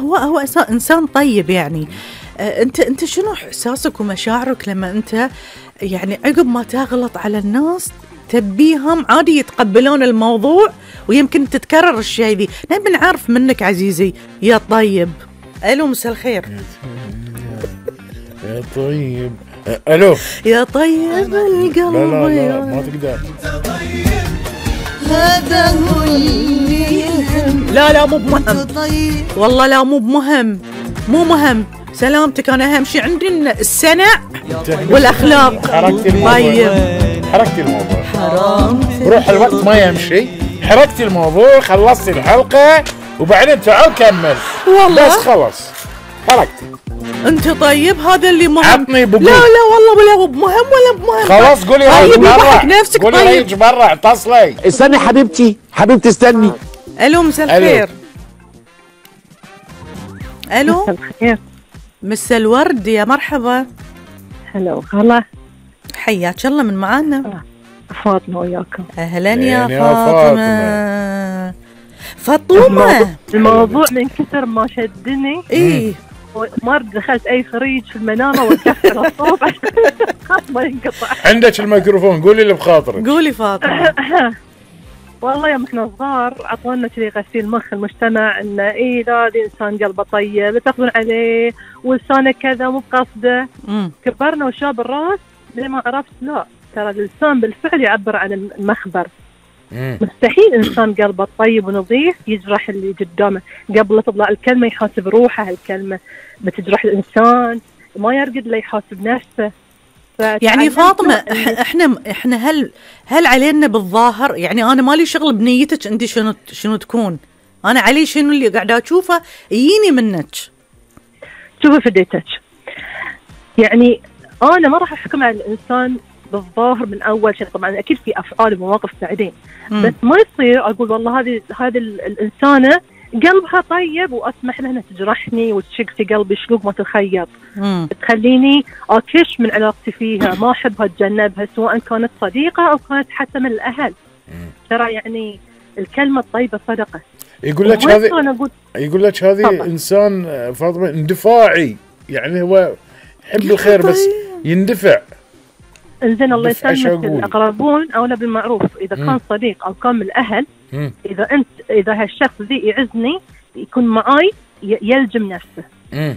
هو إنسان طيب يعني. أنت شنو إحساسك ومشاعرك لما أنت يعني عقب ما تغلط على الناس تبيهم عادي يتقبلون الموضوع ويمكن تتكرر الشيء ذي؟ نبي نعرف منك عزيزي يا طيب. ألو مساء الخير. يا طيب. ألو يا طيب القلب. لا ما تقدر. هذا هو اللي يهم. لا مو بمهم والله، لا مو مهم سلامتك. أنا أهم شيء عندي السنع والأخلاق. حركتي الموضوع حرام. بروح الوقت ما يمشي. حركتي الموضوع، خلصتي الحلقة وبعدين تعال كمل والله. بس خلص حركتي. انت طيب هذا اللي مهم. عطني بقول. لا والله ولا بمهم. خلاص قولي طيب برا نفسك. قولي ريج برا اتصلي. استني حبيبتي استني. الو مساء الخير. الو مساء الخير. مساء الورد يا مرحبا. هلا وغلا. حياك الله. من معانا؟ فاطمة وياكم. اهلا يا فاطمة. الموضوع من كثر ما شدني ما دخلت اي خريج في المنامه ووقفت على الصوت خاف ما ينقطع. عندك الميكروفون، قولي اللي بخاطرك. قولي فاطمة. والله يوم احنا صغار عطونا كذي غسيل مخ المجتمع انه لا دي انسان قلبه طيب تاخذون عليه ولسانه كذا مو بقصده. كبرنا وشاب الراس لين ما عرفت لا ترى اللسان بالفعل يعبر عن المخبر. مستحيل انسان قلبه طيب ونظيف يجرح اللي قدامه قبل لا تطلع الكلمه، يحاسب روحه. هالكلمه بتجرح الانسان، ما يرقد لا يحاسب نفسه. يعني فاطمه احنا هل علينا بالظاهر؟ يعني انا مالي شغل بنيتك انت شنو تكون، انا علي شنو اللي قاعده اشوفه يجيني منك. شوفي فديتك، يعني انا ما راح احكم على الانسان بالظاهر من اول شيء. طبعا اكيد في افعال ومواقف بعدين، بس ما يصير اقول والله هذه الانسانه قلبها طيب واسمح لها انها تجرحني وتشق في قلبي شقوق ما تخيط، تخليني اكش من علاقتي فيها، ما احبها اتجنبها سواء كانت صديقه او كانت حتى من الاهل. ترى يعني الكلمه الطيبه صدقه. يقول لك هذه انسان فاطمه اندفاعي، يعني هو يحب الخير بس يندفع. انزين الله يسلمك. الاقربون اولى بالمعروف، اذا كان صديق او كان من الاهل. اذا هالشخص ذي يعزني يكون معاي يلجم نفسه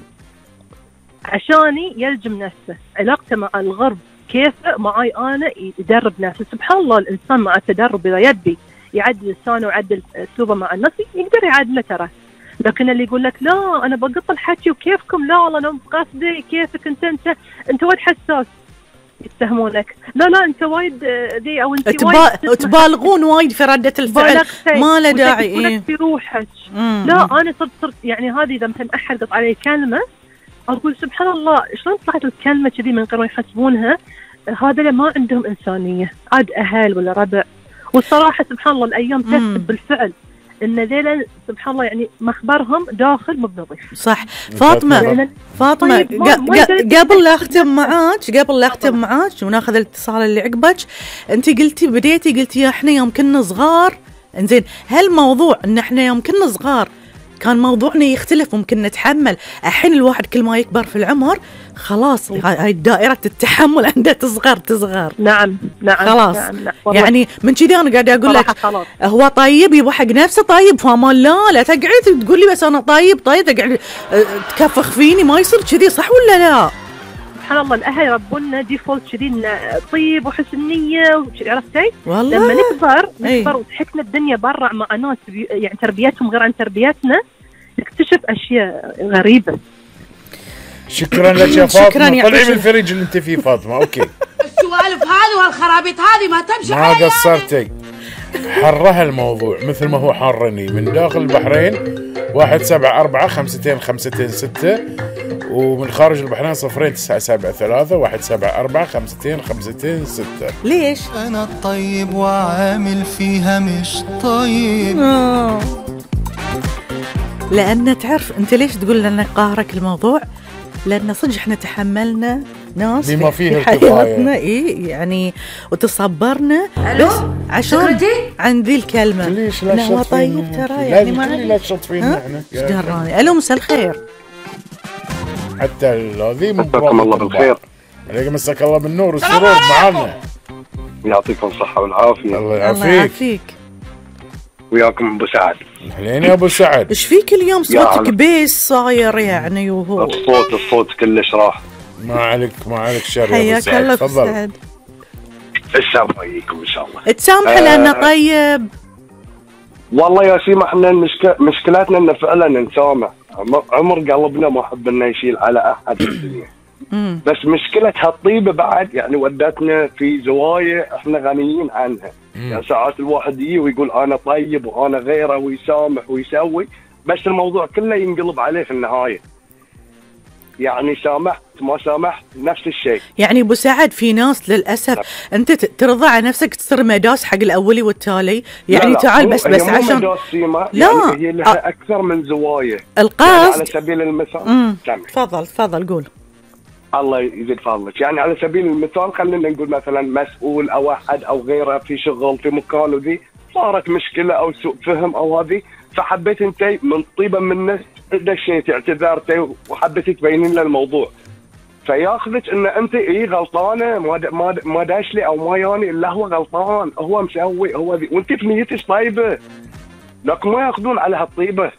عشاني، يلجم نفسه. علاقته مع الغرب كيف معاي انا يدرب نفسه. سبحان الله الانسان مع التدرب اذا يبي يعدل لسانه ويعدل اسلوبه مع الناس يقدر يعدله ترى. لكن اللي يقول لك لا انا بقط الحكي وكيفكم، لا والله انا بقصدي كيفك انت وايد حساس يتهمونك، لا انت وايد ذي او انت وايد تبالغون وايد في رده الفعل، ما له داعي في روحك. لا انا صرت يعني هذه اذا مثلا احد قط علي كلمه اقول سبحان الله شلون طلعت الكلمه كذي من غير ما يحسبونها. هذا ما عندهم انسانيه، عاد اهل ولا ربع. والصراحه سبحان الله الايام تثبت بالفعل ان ذيلا سبحان الله يعني مخبرهم داخل مو بنظيف. صح. فاطمه قبل لا اختم معاك وناخذ الاتصال اللي عقبك، انت قلتي احنا يوم كنا صغار. انزين هالموضوع ان احنا يوم كنا صغار كان موضوعنا يختلف ممكن نتحمل. الحين الواحد كل ما يكبر في العمر خلاص هاي دائرة التحمل عنده تصغر. نعم خلاص. نعم. يعني من كذي انا قاعده اقول لك هو طيب يبغى حق نفسه طيب، فما لا تقعد تقول لي بس انا طيب تقعد تكفخ فيني، ما يصير كذي صح ولا لا؟ سبحان الله الاهل يربونا ديفولت كذي طيب وحسن نيه عرفتي؟ والله لما نكبر وتحكنا الدنيا برا مع ناس يعني تربيتهم غير عن تربيتنا نكتشف اشياء غريبه. شكرا لك يا فاطمه. طلعي من الفريج اللي انت فيه فاطمه. اوكي السوالف هذه والخرابيط هذه ما تمشي. ما قصرتي. حرها الموضوع مثل ما هو حرني من داخل البحرين 174-52-52-6 ومن خارج البحرين 0-973-174-52-52-6. ليش؟ أنا الطيب وعامل فيها مش طيب. لأن تعرف أنت ليش تقول لنا قاهرك الموضوع؟ لأن صدق إحنا تحملنا ناس بما فيه في حياتنا يعني وتصبرنا بس عشان عن ذي الكلمة. ليش لا هو طيب ترى يعني ما لا تشط فينا احنا. ايش دراني. الو مساء الخير. حتى هذه مساكم الله بالخير. عليكم مساك الله بالنور والسرور معنا. يعطيكم الصحة والعافية. الله يعافيك. وياكم ابو سعد. اهلين يا ابو سعد. ايش فيك اليوم صوتك بيس صاير يعني وهو الصوت كلش راح. ما عليك شر يا ابو سعد. حياك الله ابو سعد. السلام عليكم ان شاء الله. تسامح لنا طيب. والله يا سيما احنا مشكلاتنا ان فعلا نسامح. عمر قلبنا ما حب انه يشيل على احد في الدنيا. بس مشكلة هالطيبة بعد يعني ودتنا في زوايا احنا غنيين عنها. يعني ساعات الواحد يجي ويقول انا طيب وانا غيره ويسامح ويسوي، بس الموضوع كله ينقلب عليه في النهاية. يعني سامحت ما سامحت نفس الشيء. يعني ابو سعد في ناس للاسف انت ترضى على نفسك تصير مداس حق الاولي والتالي، يعني لا تعال بس عشان لا يعني هي لها اكثر من زوايا. القصد يعني على سبيل المثال تفضل قول. الله يزيد فضلك. يعني على سبيل المثال خلينا نقول مثلا مسؤول او احد او غيره في شغل في مكان وذي صارت مشكله او سوء فهم او هذه، فحبيت انت من طيبه منك دشيتي اعتذرتي وحبيتي تبينين له الموضوع، فياخذك ان انت غلطانه ما داش لي او ما ياني الا هو غلطان هو مسوي هو ذي، وانت في نيتك طيبه لكن ما ياخذون على هالطيبه،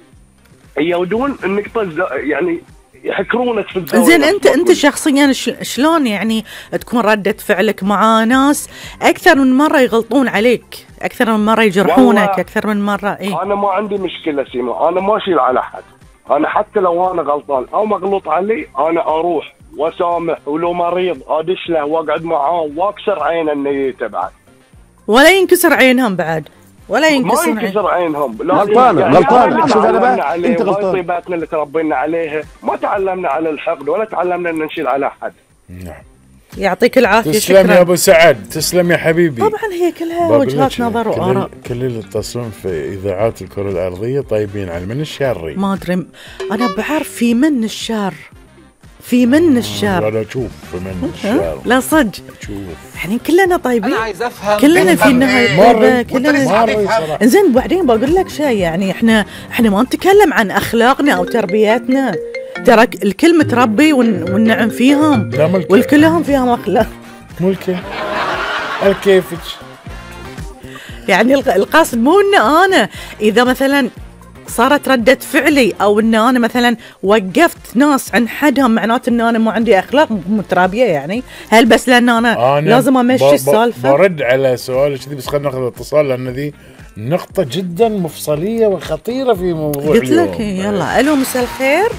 يودون النقطه يعني يحكرونك في الزاوية. زين انت شخصيا شلون يعني تكون ردة فعلك مع ناس اكثر من مره يغلطون عليك، اكثر من مره يجرحونك، اكثر من مره انا ما عندي مشكله سيما، انا ما اشيل على حد، انا حتى لو انا غلطان او مغلوط علي انا اروح واسامح، ولو مريض ادش له واقعد معاه واكسر عينه النيته بعد، ولا ينكسر عينهم بعد ولا ينكسر عينهم. غلطانه شوف انا بقى انت غلطان. طيباتنا اللي تربينا عليها ما تعلمنا على الحقد ولا تعلمنا ان نشيل على حد. نعم يعطيك العافيه. تسلم شكرا يا ابو سعد. تسلم يا حبيبي. طبعا هي كلها وجهات نظر واراء. كل اللي يتصلون في اذاعات الكره الارضيه طيبين على من الشر. ما ادري انا بعرف في من الشر لا شوف في من الشر. لا صدق شوف يعني كلنا طيبين. انا عايز افهم كلنا في النهايه كلنا. زين بعدين بقول لك شيء، يعني احنا ما نتكلم عن اخلاقنا او تربياتنا، ترى الكل متربي والنعم فيهم والكلهم فيهم اخلاق. ملكه كيفك يعني القصد مو ان انا اذا مثلا صارت ردة فعلي او ان انا مثلا وقفت ناس عن حدهم معناته ان انا ما عندي اخلاق مترابيه، يعني هل بس لان انا لازم امشي السالفه؟ برد على سؤالك كذي، بس خلينا ناخذ اتصال لان ذي نقطه جدا مفصليه وخطيره في موضوع قلت لك يلا. الو مساء الخير.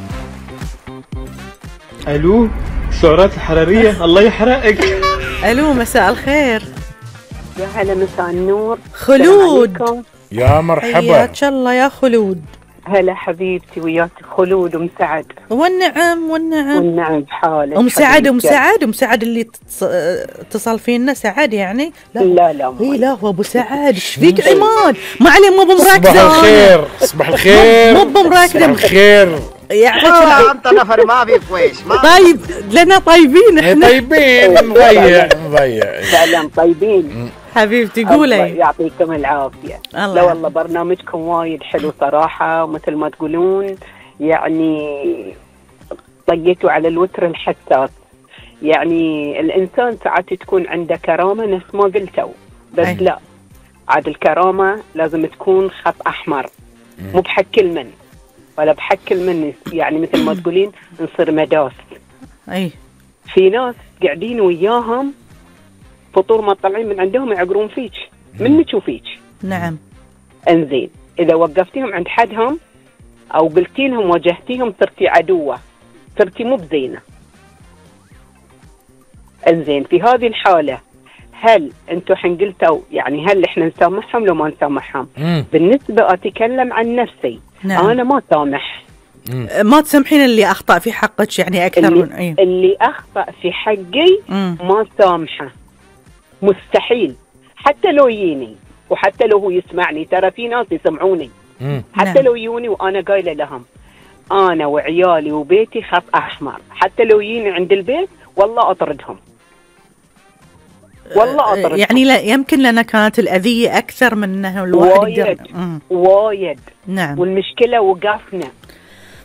الو السعرات الحراريه الله يحرقك. الو مساء الخير. يا هلا مساء النور. خلود يا مرحبا. حياك الله يا خلود. هلا حبيبتي وياك خلود ومسعد. والنعم بحالك. ومسعد اللي اتصل فينا سعد يعني لا لا هو ابو سعد. ايش فيك عماد؟ ما عليه مو بمراكزه. صباح الخير مو بمراكزه. صباح الخير يا انت نفر ما في كويس. طيب لنا طيبين احنا. طيبين نضيع فعلا طيبين حبيبتي. قولي. يعطيكم العافيه. لا والله برنامجكم وايد حلو صراحه، ومثل ما تقولون يعني طقيتوا على الوتر الحساس. يعني الانسان ساعات تكون عنده كرامه نفس ما قلتوا، بس لا عاد الكرامه لازم تكون خط احمر، مو بحق المن ولا بحق المن، يعني مثل ما تقولين نصير مداس. في ناس قاعدين وياهم فطور ما طالعين من عندهم يعقرون فيك منك وفيك. نعم. انزين اذا وقفتيهم عند حدهم او قلتي لهم واجهتيهم صرتي عدوه، صرتي مو بزينه. انزين في هذه الحاله هل انتم حين قلتوا يعني هل احنا نسامحهم لو ما نسامحهم؟ بالنسبه اتكلم عن نفسي. نعم. انا ما سامح. ما تسامحين اللي اخطا في حقك يعني اكثر من اللي اخطا في حقي ما سامحه مستحيل، حتى لو يجيني وحتى لو هو يسمعني. ترى في ناس يسمعوني حتى لو يجوني وانا قايله لهم انا وعيالي وبيتي خط احمر، حتى لو يجيني عند البيت والله اطردهم. والله أطردهم. يعني لا يمكن لنا كانت الأذية أكثر من أنه الواحد وايد. وايد. نعم. والمشكلة وقفنا